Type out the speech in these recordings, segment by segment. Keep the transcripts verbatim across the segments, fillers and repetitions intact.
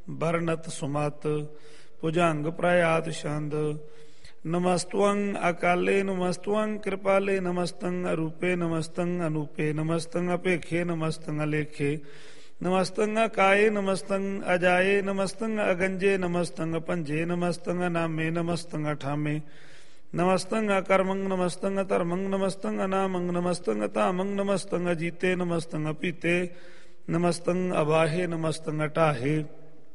ਵਰਨਤ ਸੁਮਤ ਭੁਜੰਗ ਪ੍ਰਯਾਤ ਛੰਦ। ਨਮਸਤਵੰ ਅਕਾਲੇ ਨਮਸਤਵੰ ਕਿਰਪਾਲੇ ਨਮਸਤੰ ਅਰੂਪੇ ਨਮਸਤੰ ਅਨੂਪੇ ਨਮਸਤੰ ਅਪੇਖੇ ਨਮਸਤੰ ਅਲੇਖੇ ਨਮਸਤੰ ਅਕਾਏ ਨਮਸਤੰ ਅਜਾਏ ਨਮਸਤੰ ਅਗੰਜੇ ਨਮਸਤੰ ਭੰਜੇ ਨਮਸਤੰ ਅਨਾਮੇ ਨਮਸਤੰ ਅਠਾਮੇ ਨਮਸਤੰ ਅਕਰਮੰ ਨਮਸਤੰ ਅਧਰਮੰ ਨਮਸਤੰ ਅਨਾਮੰ ਨਮਸਤੰ ਅਧਾਮੰ ਨਮਸਤੰ ਅਜੀਤੇ ਨਮਸਤੰ ਅਪੀਤੇ ਨਮਸਤੰ ਅਵਾਹੇ ਨਮਸਤੰ ਅਟਾਹੇ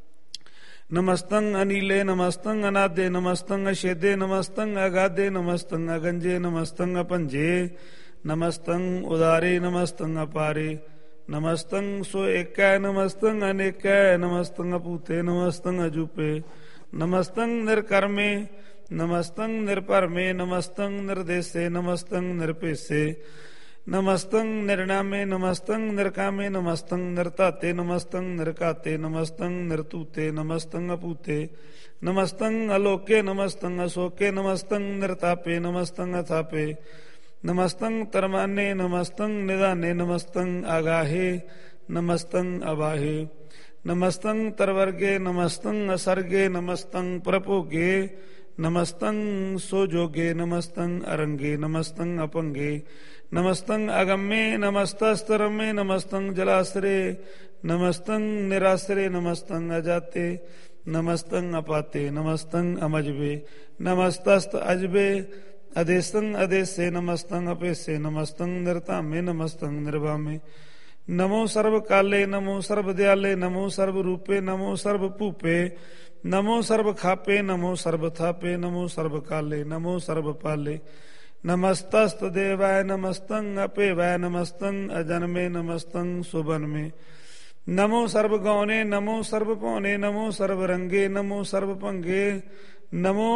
ਨਮਸਤੰ ਅਨੀਲੇ ਨਮਸਤੰ ਅਨਾਦੇ ਨਮਸਤੰ ਅਛੇਦੇ ਨਮਸਤੰ ਅਗਾਦੇ ਨਮਸਤੰ ਅਗੰਜੇ ਨਮਸਤੰ ਅਭੰਜੇ ਨਮਸਤੰ ਉਦਾਰੇ ਨਮਸਤੰ ਅਪਾਰੇ ਨਮਸਤੰ ਸੋ ਏਕੈ ਨਮਸਤੰ ਅਨੇਕੈ ਨਮਸਤੰ ਅਭੂਤੇ ਨਮਸਤੰ ਅਜੂਪੇ ਨਮਸਤੰ ਨਿਰਕਰਮੇ ਨਮਸਤੰ ਨਿਰਭਰਮੇ ਨਮਸਤੰ ਨਿਰਦੇਸੇ ਨਮਸਤੰ ਨਿਰਭੇਸੇ ਨਮਸਤੰ ਨਿਰਨਾਮੇ ਨਮਸਤੰ ਨਿਰਕਾਮੇ ਨਮਸਤੰ ਨਿਰਧਾਤੇ ਨਮਸਤੰ ਨਿਰਘਾਤੇ ਨਮਸਤੰ ਨਿਰਧੂਤੇ ਨਮਸਤੰ ਅਭੂਤੇ ਨਮਸਤੰ ਅਲੋਕੇ ਨਮਸਤੰ ਅਸ਼ੋਕੇ ਨਮਸਤੰ ਨਿਰਤਾਪੇ ਨਮਸਤੰ ਅਥਾਪੇ ਨਮਸਤੰ ਤਰਮਾਨੇ ਨਮਸਤੰ ਨਿਧਾਨੇ ਨਮਸਤੰ ਆਗਾਹੇ ਨਮਸਤੰ ਅਵਾਹੇ ਨਮਸਤੰ ਤਰਵਰਗੇ ਨਮਸਤੰ ਅਸਰਗੇ ਨਮਸਤੰ ਪ੍ਰਭੋਗੇ ਨਮਸਤੰ ਸੋਜੋਗੇ ਨਮਸਤੰ ਅਰੰਗੇ ਨਮਸਤੰ ਅਪੰਗੇ ਨਮਸਤੰ ਅਗੰਮੇ ਨਮਸਤਸਤਰਮੇ ਨਮਸਤੰ ਜਲਾਸਰੇ ਨਮਸਤੰ ਨਿਰਾਸਰੇ ਨਮਸਤੰ ਅਜਾਤੇ ਨਮਸਤੰ ਅਪਾਤੇ ਨਮਸਤੰ ਅਮਜਬੇ ਨਮਸਤਸਤ ਅਜਬੇ ਅਦੇਸਤੰ ਅਦੇਸੇ ਨਮਸਤੰ ਅਪੇਸੇ ਨਮਸਤੰ ਨਿਰਧਾਮੇ ਨਮਸਤੰ ਨਿਰਵਾਮੇ ਨਮੋ ਸਰਬ ਕਾਲੇ ਨਮੋ ਸਰਬ ਦਿਆਲੇ ਨਮੋ ਸਰਬ ਰੂਪੇ ਨਮੋ ਸਰਬ ਭੂਪੇ ਨਮੋ ਸਰਬ ਖਾਪੇ ਨਮੋ ਸਰਬ ਥਾਪੇ ਨਮੋ ਸਰਬ ਕਾਲੇ ਨਮੋ ਸਰਬ ਪਾਲੇ ਨਮਸਤਸਤ ਦੇਵਾय ਨਮਸਤੰ ਅਪੇਵਾय ਨਮਸਤੰ ਅਜਨਮੇ ਨਮਸਤੰ ਸੁਬਨਮੇ ਨਮੋ ਸਰਬ ਗੌਨੇ ਨਮੋ ਸਰਬ ਭੌਨੇ ਨਮੋ ਸਰਬ ਰੰਗੇ ਨਮੋ ਸਰਬ ਭੰਗੇ ਨਮੋ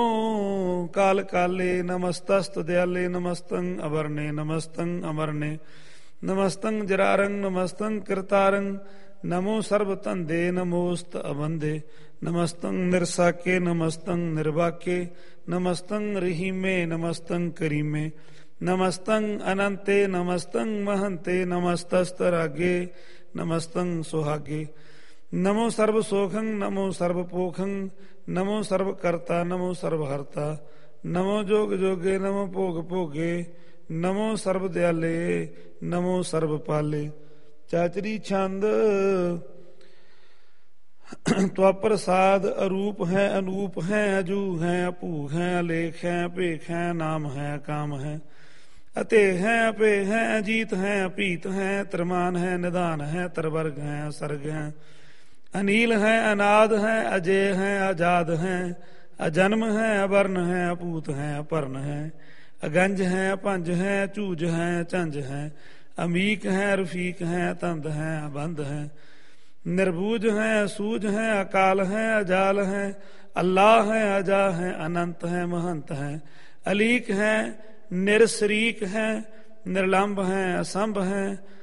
ਕਾਲ ਕਾਲੇ ਨਮਸਤਸਤ ਦਿਆਲੇ ਨਮਸਤੰ ਅਵਰਨੇ ਨਮਸਤੰ ਅਮਰਨੇ ਨਮਸਤੰ ਜਰਾਰੰ ਨਮਸਤੰ ਕਿਰਤਾਰੰ ਨਮੋ ਸਰਬ ਧੰਦੇ ਨਮੋਸਤ ਅਬੰਦੇ ਨਮਸਤੰ ਨਿਰਸਾਕੇ ਨਮਸਤੰ ਨਿਰਵਾਕੇ ਨਮਸਤੰ ਰਹੀਮੇ ਨਮਸਤੰ ਕਰੀਮੇ ਨਮਸਤੰ ਅਨੰਤੇ ਨਮਸਤੰ ਮਹੰਤੇ ਨਮਸਤਸਤ ਰਾਗੇ ਨਮਸਤੰ ਸੁਹਾਗੇ ਨਮੋ ਸਰਬ ਸੋਖੰ ਨਮੋ ਸਰਬ ਪੋਖੰ ਨਮੋ ਸਰਬ ਕਰਤਾ ਨਮੋ ਸਰਬ ਹਰਤਾ ਨਮੋ ਜੋਗ ਜੋਗੇ ਨਮੋ ਭੋਗ ਭੋਗੇ ਨਮੋ ਸਰਬ ਦਿਆਲੇ ਨਮੋ ਸਰਬ ਪਾਲੇ। ਚਾਚਰੀ ਛੰਦ। त्वा प्रसाद अरूप है अनूप है अजू है अपूह है अलेख है अपेख है नाम है काम है अतेह है अपेह है अजीत है अपीत है त्रिमान है निदान है तरवर्ग है असर्ग है अनील है अनाद है अजय है आजाद है अजन्म है अवर्ण है अपूत है अपर्ण है अगंज है अपंज है चूज है चंज है अमीक है रफीक है तंद है अबंध है निर्बूज है असूज है अकाल है अजाल है अल्लाह है अजा है अनंत है महंत है अलीक है निरशरीक है निर्लंब है असंभ है